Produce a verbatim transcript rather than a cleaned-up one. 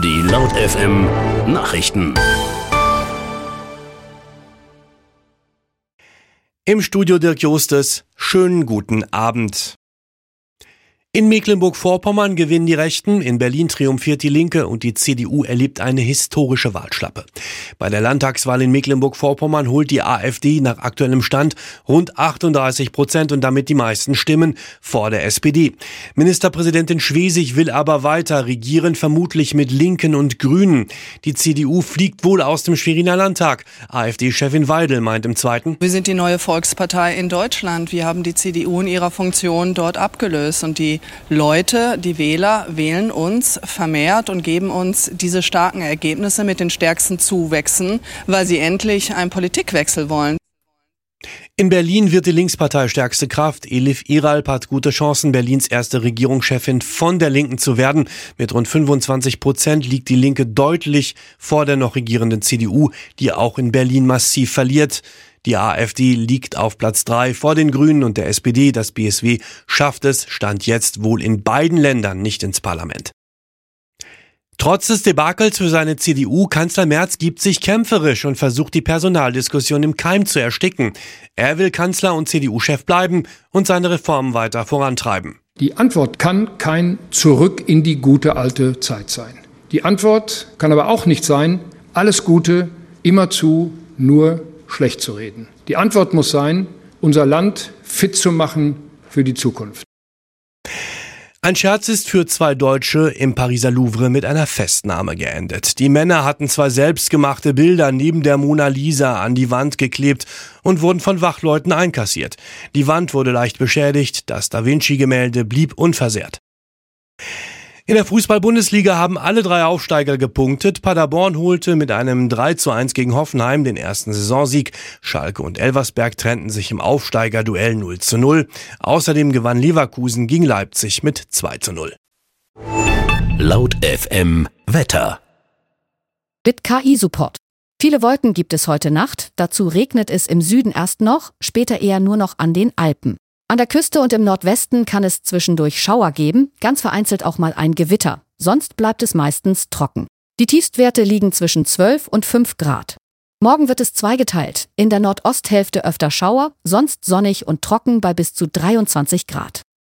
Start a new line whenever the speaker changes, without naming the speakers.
Die Laut F M Nachrichten.
Im Studio Dirk Justes. Schönen guten Abend. In Mecklenburg-Vorpommern gewinnen die Rechten, in Berlin triumphiert die Linke und die C D U erlebt eine historische Wahlschlappe. Bei der Landtagswahl in Mecklenburg-Vorpommern holt die AfD nach aktuellem Stand rund achtunddreißig Prozent und damit die meisten Stimmen vor der S P D. Ministerpräsidentin Schwesig will aber weiter regieren, vermutlich mit Linken und Grünen. Die C D U fliegt wohl aus dem Schweriner Landtag. AfD-Chefin Weidel meint im Zweiten:
Wir sind die neue Volkspartei in Deutschland. Wir haben die C D U in ihrer Funktion dort abgelöst und die Leute, die Wähler wählen uns vermehrt und geben uns diese starken Ergebnisse mit den stärksten Zuwächsen, weil sie endlich einen Politikwechsel wollen.
In Berlin wird die Linkspartei stärkste Kraft. Elif Iralp hat gute Chancen, Berlins erste Regierungschefin von der Linken zu werden. Mit rund fünfundzwanzig Prozent liegt die Linke deutlich vor der noch regierenden C D U, die auch in Berlin massiv verliert. Die AfD liegt auf Platz drei vor den Grünen und der S P D. Das B S W schafft es, Stand jetzt, wohl in beiden Ländern nicht ins Parlament. Trotz des Debakels für seine C D U, Kanzler Merz gibt sich kämpferisch und versucht, die Personaldiskussion im Keim zu ersticken. Er will Kanzler und C D U-Chef bleiben und seine Reformen weiter vorantreiben.
Die Antwort kann kein Zurück in die gute alte Zeit sein. Die Antwort kann aber auch nicht sein, alles Gute immerzu nur schlecht zu reden. Die Antwort muss sein, unser Land fit zu machen für die Zukunft.
Ein Scherz ist für zwei Deutsche im Pariser Louvre mit einer Festnahme geendet. Die Männer hatten zwei selbstgemachte Bilder neben der Mona Lisa an die Wand geklebt und wurden von Wachleuten einkassiert. Die Wand wurde leicht beschädigt, das Da Vinci-Gemälde blieb unversehrt. In der Fußball-Bundesliga haben alle drei Aufsteiger gepunktet. Paderborn holte mit einem drei zu eins gegen Hoffenheim den ersten Saisonsieg. Schalke und Elversberg trennten sich im Aufsteigerduell null zu null. Außerdem gewann Leverkusen gegen Leipzig mit zwei zu null.
Laut F M Wetter.
Mit K I-Support. Viele Wolken gibt es heute Nacht. Dazu regnet es im Süden erst noch, später eher nur noch an den Alpen. An der Küste und im Nordwesten kann es zwischendurch Schauer geben, ganz vereinzelt auch mal ein Gewitter. Sonst bleibt es meistens trocken. Die Tiefstwerte liegen zwischen zwölf und fünf Grad. Morgen wird es zweigeteilt. In der Nordosthälfte öfter Schauer, sonst sonnig und trocken bei bis zu dreiundzwanzig Grad.